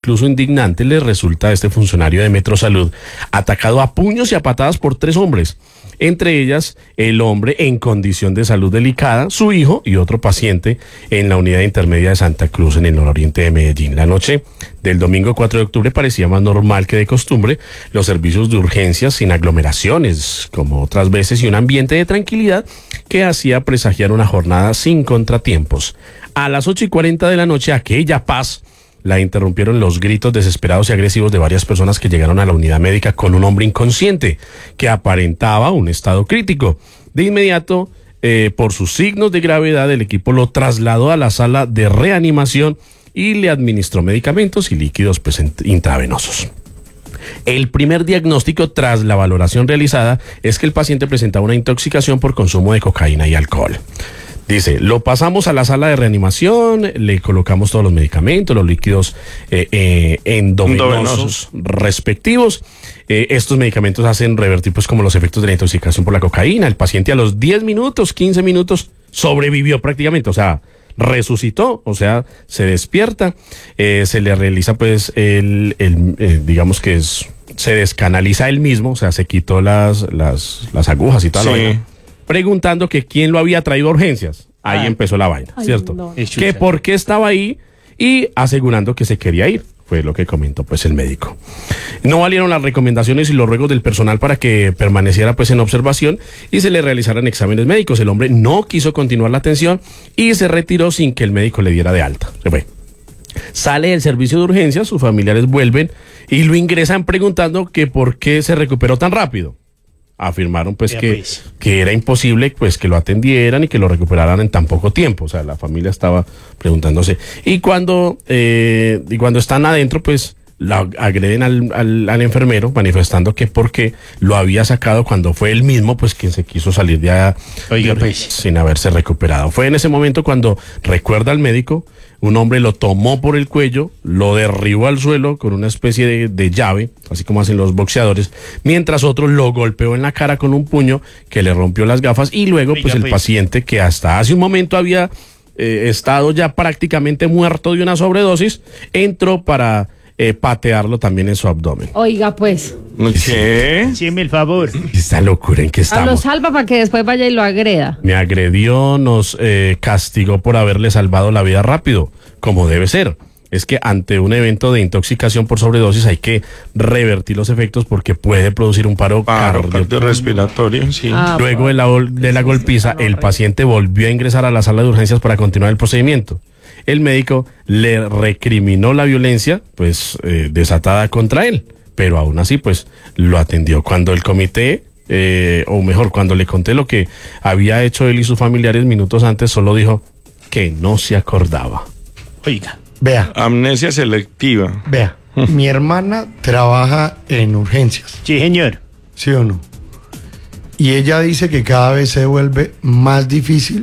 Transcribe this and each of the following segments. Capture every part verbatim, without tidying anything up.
incluso indignante le resulta a este funcionario de Metrosalud atacado a puños y a patadas por tres hombres. Entre ellas, el hombre en condición de salud delicada, su hijo y otro paciente en la unidad intermedia de Santa Cruz en el nororiente de Medellín. La noche del domingo cuatro de octubre parecía más normal que de costumbre, los servicios de urgencias sin aglomeraciones, como otras veces, y un ambiente de tranquilidad que hacía presagiar una jornada sin contratiempos. A las ocho y cuarenta de la noche, aquella paz la interrumpieron los gritos desesperados y agresivos de varias personas que llegaron a la unidad médica con un hombre inconsciente que aparentaba un estado crítico. De inmediato, eh, por sus signos de gravedad, el equipo lo trasladó a la sala de reanimación y le administró medicamentos y líquidos pues, intravenosos. El primer diagnóstico tras la valoración realizada es que el paciente presentaba una intoxicación por consumo de cocaína y alcohol. Dice, lo pasamos a la sala de reanimación, le colocamos todos los medicamentos, los líquidos eh, eh, endovenosos respectivos. Eh, estos medicamentos hacen revertir pues como los efectos de la intoxicación por la cocaína. El paciente a los diez minutos, quince minutos sobrevivió prácticamente, o sea, resucitó, o sea, se despierta, eh, se le realiza pues el, el eh, digamos que es, se descanaliza él mismo, o sea, se quitó las, las, las agujas y tal. Sí. Preguntando que quién lo había traído a urgencias. Ahí Ay. empezó la vaina, Ay, ¿cierto? No. Que por qué estaba ahí y asegurando que se quería ir. Fue lo que comentó pues el médico. No valieron las recomendaciones y los ruegos del personal para que permaneciera pues en observación y se le realizaran exámenes médicos. El hombre no quiso continuar la atención y se retiró sin que el médico le diera de alta. Se fue. Sale del servicio de urgencias, sus familiares vuelven y lo ingresan preguntando que por qué se recuperó tan rápido. Afirmaron pues que, pues que era imposible pues que lo atendieran y que lo recuperaran en tan poco tiempo. O sea, la familia estaba preguntándose. Y cuando, eh, y cuando están adentro, pues la agreden al, al, al enfermero, manifestando que porque lo había sacado cuando fue él mismo, pues quien se quiso salir de allá Oiga, pues. sin haberse recuperado. Fue en ese momento cuando recuerda al médico, un hombre lo tomó por el cuello, lo derribó al suelo con una especie de, de llave, así como hacen los boxeadores, mientras otro lo golpeó en la cara con un puño que le rompió las gafas y luego pues el paciente que hasta hace un momento había eh, estado ya prácticamente muerto de una sobredosis, entró para eh, patearlo también en su abdomen. Oiga pues. ¿Qué? Síme el favor. Esta locura en que estamos. A lo salva para que después vaya y lo agreda. Me agredió, nos eh, castigó por haberle salvado la vida rápido, como debe ser. Es que ante un evento de intoxicación por sobredosis hay que revertir los efectos porque puede producir un paro, paro cardiorrespiratorio. Sí. Ah, Luego de la, de la golpiza, el paciente volvió a ingresar a la sala de urgencias para continuar el procedimiento. El médico le recriminó la violencia, pues, eh, desatada contra él. Pero aún así, pues, lo atendió. Cuando el comité, eh, o mejor, cuando le conté lo que había hecho él y sus familiares minutos antes, solo dijo que no se acordaba. Oiga. Vea. Amnesia selectiva. Vea, mi hermana trabaja en urgencias. Sí, señor. ¿Sí o no? Y ella dice que cada vez se vuelve más difícil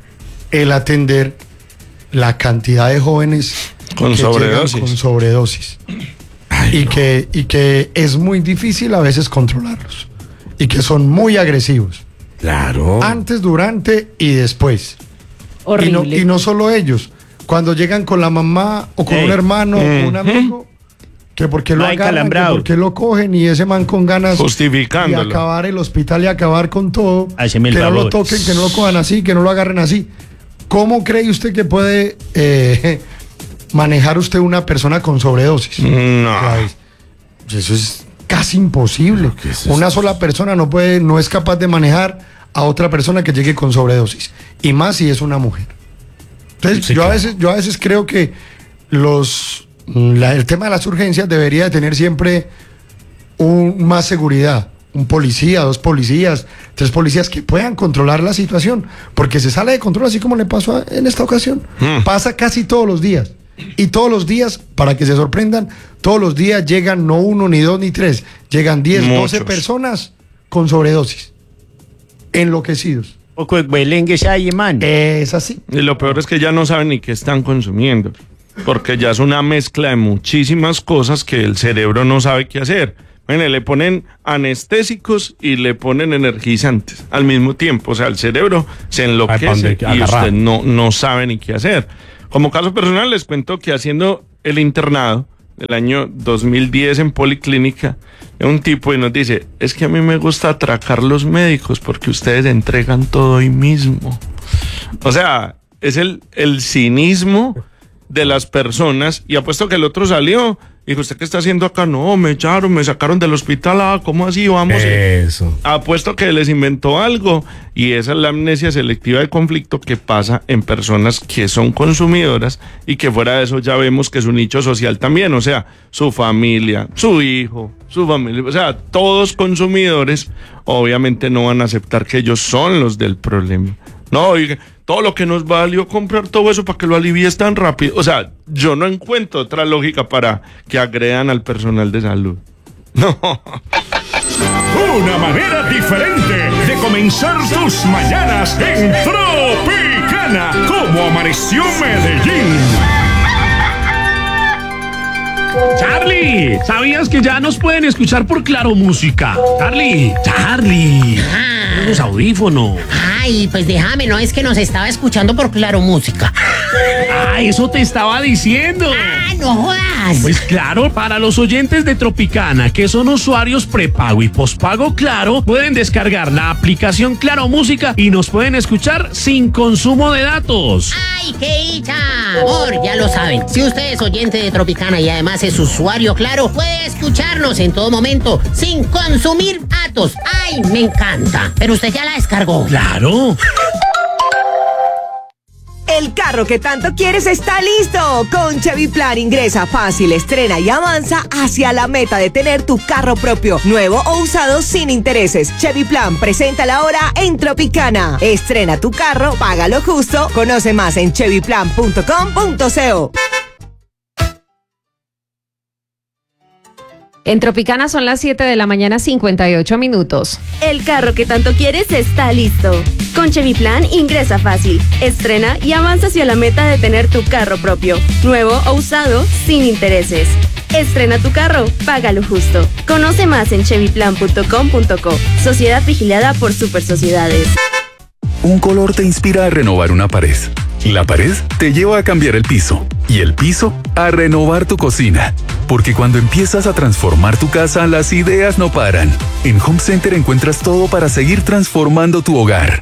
el atender la cantidad de jóvenes con que sobredosis. llegan con sobredosis. Ay, y, no. que, y que es muy difícil a veces controlarlos. Y que son muy agresivos. Claro. Antes, durante y después. Horrible. Y no, y no solo ellos. Cuando llegan con la mamá o con Ey. un hermano mm. o un amigo, que porque lo agarran, que porque lo cogen y ese man con ganas de acabar el hospital y acabar con todo. Háceme el que favor. no lo toquen, que no lo cojan así, que no lo agarren así. ¿Cómo cree usted que puede eh, manejar usted una persona con sobredosis? No. Eso es casi imposible. Es una sola persona no puede, no es capaz de manejar a otra persona que llegue con sobredosis. Y más si es una mujer. Entonces, sí, yo, claro. a veces, yo a veces creo que los la, el tema de las urgencias debería de tener siempre un, más seguridad. Un policía, dos policías, tres policías que puedan controlar la situación, porque se sale de control así como le pasó a, en esta ocasión. Mm. Pasa casi todos los días. Y todos los días, para que se sorprendan, todos los días llegan no uno, ni dos, ni tres, llegan diez, Muchos. doce personas con sobredosis, enloquecidos. Poco de belengues hay, man. Es así. Y lo peor es que ya no saben ni qué están consumiendo, porque ya es una mezcla de muchísimas cosas que el cerebro no sabe qué hacer. Bueno, le ponen anestésicos y le ponen energizantes al mismo tiempo. O sea, el cerebro se enloquece y usted no, no sabe ni qué hacer. Como caso personal, les cuento que haciendo el internado, del año dos mil diez en Policlínica, de un tipo y nos dice, es que a mí me gusta atracar los médicos porque ustedes entregan todo hoy mismo. O sea, es el, el cinismo de las personas, y apuesto que el otro salió, dijo, ¿usted qué está haciendo acá? No, me echaron, me sacaron del hospital, ah, ¿cómo así? Vamos. Eso. Apuesto que les inventó algo, y esa es la amnesia selectiva de conflicto que pasa en personas que son consumidoras y que fuera de eso ya vemos que su nicho social también, o sea, su familia, su hijo, su familia, o sea, todos consumidores, obviamente no van a aceptar que ellos son los del problema. No, oiga, todo lo que nos valió comprar todo eso para que lo alivies tan rápido. O sea, yo no encuentro otra lógica para que agredan al personal de salud. No. Una manera diferente de comenzar tus mañanas en Tropicana. Como amaneció Medellín. Charlie, ¿sabías que ya nos pueden escuchar por Claro Música? Charlie, Charlie, Ah. los audífonos. Ay, pues déjame, no es que nos estaba escuchando por Claro Música. Ah, eso te estaba diciendo. Ah, no jodas. Pues claro, para los oyentes de Tropicana, que son usuarios prepago y pospago Claro, pueden descargar la aplicación Claro Música y nos pueden escuchar sin consumo de datos. Ay, qué dicha. Amor, ya lo saben. Si usted es oyente de Tropicana y además es usuario Claro, puede escucharnos en todo momento sin consumir datos. Ay, me encanta. Pero usted ya la descargó. Claro. El carro que tanto quieres está listo. Con Chevy Plan ingresa fácil, estrena y avanza hacia la meta de tener tu carro propio, nuevo o usado sin intereses. Chevy Plan presenta la hora en Tropicana. Estrena tu carro, págalo justo. Conoce más en chevy plan punto com punto co. En Tropicana son las siete de la mañana, cincuenta y ocho minutos. El carro que tanto quieres está listo. Con Chevy Plan ingresa fácil, estrena y avanza hacia la meta de tener tu carro propio, nuevo o usado, sin intereses. Estrena tu carro, págalo justo. Conoce más en chevy plan punto com punto co. Sociedad vigilada por Super Sociedades. Un color te inspira a renovar una pared. La pared te lleva a cambiar el piso. Y el piso a renovar tu cocina. Porque cuando empiezas a transformar tu casa, las ideas no paran. En Home Center encuentras todo para seguir transformando tu hogar.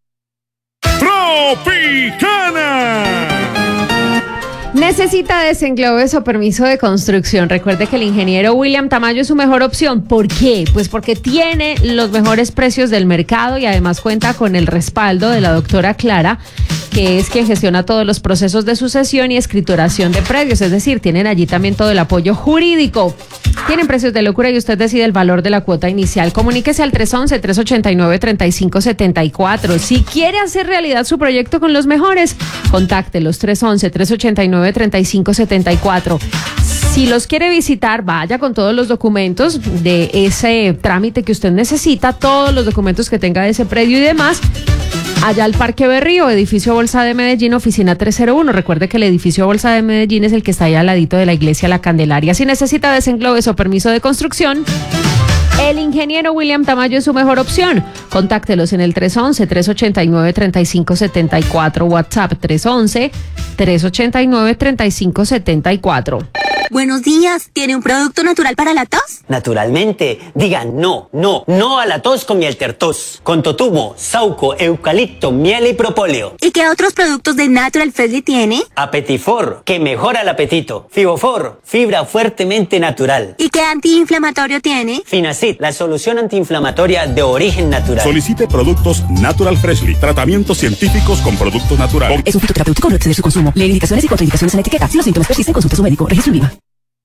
Tropicana. Necesita desenglobes o permiso de construcción. Recuerde que el ingeniero William Tamayo es su mejor opción. ¿Por qué? Pues porque tiene los mejores precios del mercado y además cuenta con el respaldo de la doctora Clara, que es quien gestiona todos los procesos de sucesión y escrituración de predios. Es decir, tienen allí también todo el apoyo jurídico. Tienen precios de locura y usted decide el valor de la cuota inicial. Comuníquese al tres once, tres ochenta y nueve, treinta y cinco setenta y cuatro. Si quiere hacer realidad su proyecto con los mejores, contáctelos tres once, tres ochenta y nueve, treinta y cinco setenta y cuatro. Si los quiere visitar, vaya con todos los documentos de ese trámite que usted necesita, todos los documentos que tenga de ese predio y demás, allá al Parque Berrío, edificio Bolsa de Medellín, oficina trescientos uno. Recuerde que el edificio Bolsa de Medellín es el que está ahí al ladito de la iglesia La Candelaria. Si necesita desenglobes o permiso de construcción, el ingeniero William Tamayo es su mejor opción. Contáctelos en el tres once, tres ochenta y nueve, treinta y cinco setenta y cuatro, WhatsApp tres once, tres ochenta y nueve, treinta y cinco setenta y cuatro. Buenos días, ¿tiene un producto natural para la tos? Naturalmente, digan no, no, no a la tos con miel tertos, con totumo, sauco, eucalipto, miel y propóleo. ¿Y qué otros productos de Natural Freshly tiene? Apetifor, que mejora el apetito. Fibofor, fibra fuertemente natural. ¿Y qué antiinflamatorio tiene? Finacid, la solución antiinflamatoria de origen natural. Solicite productos Natural Freshly, tratamientos científicos con productos naturales. Es un fitoterapéutico, no exceder su consumo. Lee indicaciones y contraindicaciones en la etiqueta. Si los síntomas persisten, consulte a su médico. Registro INVIMA.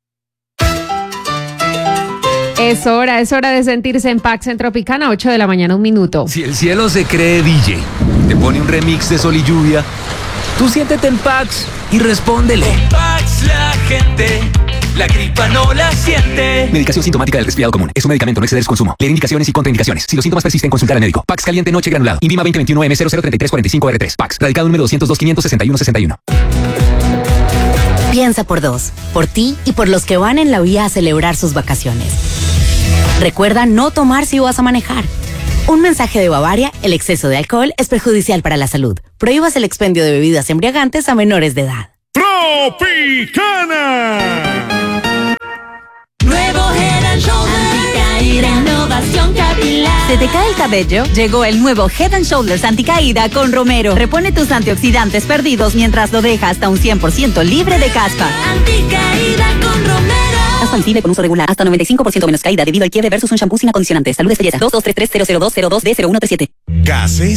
Es hora, es hora de sentirse en Pax en Tropicana, ocho de la mañana, un minuto. Si el cielo se cree D J, te pone un remix de Sol y Lluvia, tú siéntete en Pax y respóndele. En Pax la gente, la gripa no la siente. Medicación sintomática del resfriado común. Es un medicamento, no exceder su consumo. Leer indicaciones y contraindicaciones. Si los síntomas persisten, consultar al médico. Pax caliente noche granulado. INVIMA veinte veintiuno M cero cero treinta y tres cuarenta y cinco R tres. Pax. Radicado número doscientos dos, quinientos sesenta y uno sesenta y uno. Piensa por dos, por ti y por los que van en la vía a celebrar sus vacaciones. Recuerda no tomar si vas a manejar. Un mensaje de Bavaria: el exceso de alcohol es perjudicial para la salud. Prohíbas el expendio de bebidas embriagantes a menores de edad. Tropicana. ¿Se te cae el cabello? Llegó el nuevo Head and Shoulders anticaída con Romero. Repone tus antioxidantes perdidos mientras lo deja hasta un cien por ciento libre de caspa. Anticaída con Romero. Caspa visible con uso regular. Hasta noventa y cinco por ciento menos caída debido al quiebre versus un shampoo sin acondicionante. Salud es belleza. dos dos tres tres cero cero dos cero dos D cero uno tres siete. Gases